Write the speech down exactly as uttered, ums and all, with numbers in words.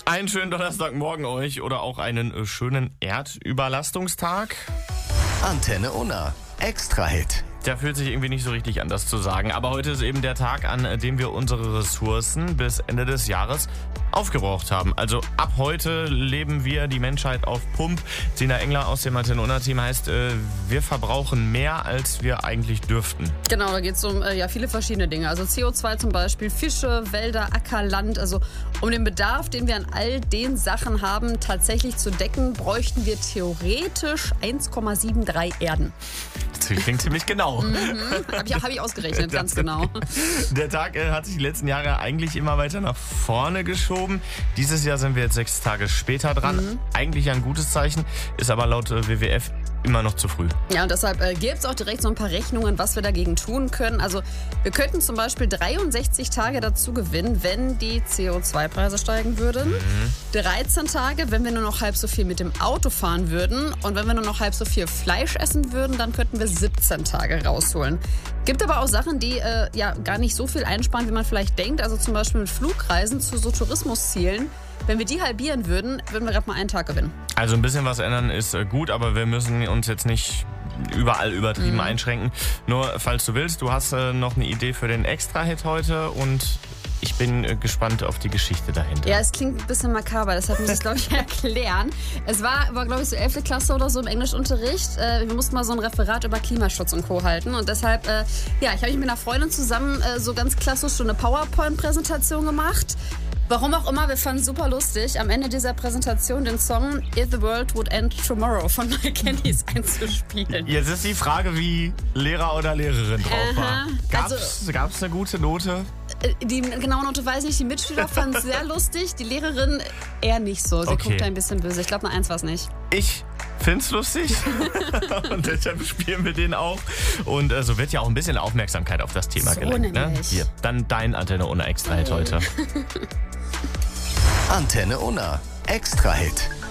Einen schönen Donnerstagmorgen euch oder auch einen äh, schönen Erdüberlastungstag. Antenne Unna. Extra-Hit. Der fühlt sich irgendwie nicht so richtig an, das zu sagen. Aber heute ist eben der Tag, an dem wir unsere Ressourcen bis Ende des Jahres aufgebraucht haben. Also ab heute leben wir, die Menschheit, auf Pump. Sina Engler aus dem Antenne Unna Team heißt, äh, wir verbrauchen mehr, als wir eigentlich dürften. Genau, da geht es um äh, ja, viele verschiedene Dinge. Also C O zwei zum Beispiel, Fische, Wälder, Acker, Land. Also um den Bedarf, den wir an all den Sachen haben, tatsächlich zu decken, bräuchten wir theoretisch eins Komma dreiundsiebzig Erden. Das klingt ziemlich genau. Mhm. Habe ich, hab ich ausgerechnet, ganz genau. Der Tag äh, hat sich die letzten Jahre eigentlich immer weiter nach vorne geschoben. Dieses Jahr sind wir jetzt sechs Tage später dran. Mhm. Eigentlich ein gutes Zeichen, ist aber laut äh, W W F immer noch zu früh. Ja, und deshalb äh, gibt es auch direkt so ein paar Rechnungen, was wir dagegen tun können. Also wir könnten zum Beispiel dreiundsechzig Tage dazu gewinnen, wenn die C O zwei Preise steigen würden. Mhm. dreizehn Tage, wenn wir nur noch halb so viel mit dem Auto fahren würden. Und wenn wir nur noch halb so viel Fleisch essen würden, dann könnten wir siebzehn Tage rausholen. Gibt aber auch Sachen, die äh, ja gar nicht so viel einsparen, wie man vielleicht denkt. Also zum Beispiel mit Flugreisen zu so Tourismuszielen. Wenn wir die halbieren würden, würden wir gerade mal einen Tag gewinnen. Also ein bisschen was ändern ist gut, aber wir müssen uns jetzt nicht überall übertrieben mhm. einschränken. Nur falls du willst, du hast äh, noch eine Idee für den Extra-Hit heute und ich bin äh, gespannt auf die Geschichte dahinter. Ja, es klingt ein bisschen makaber, deshalb muss ich es, glaube ich, erklären. Es war, war glaube ich, so elfte Klasse oder so im Englischunterricht. Äh, wir mussten mal so ein Referat über Klimaschutz und Co. halten und deshalb, äh, ja, ich habe mich mit einer Freundin zusammen äh, so ganz klassisch so eine PowerPoint-Präsentation gemacht. Warum auch immer, wir fanden es super lustig, am Ende dieser Präsentation den Song If the World Would End Tomorrow von Mike Candice einzuspielen. Jetzt ist die Frage, wie Lehrer oder Lehrerin drauf war. Gab's, also, gab's eine gute Note? Die genaue Note weiß ich nicht. Die Mitschüler fanden es sehr lustig, die Lehrerin eher nicht so. Sie okay. guckte ein bisschen böse. Ich glaube, eine Eins war es nicht. Ich find's lustig und deshalb spielen wir den auch. Und äh, so wird ja auch ein bisschen Aufmerksamkeit auf das Thema so gelenkt. Ne? Hier, dann dein Antenne Unna Extra-Hit heute. Antenne Unna Extra-Hit.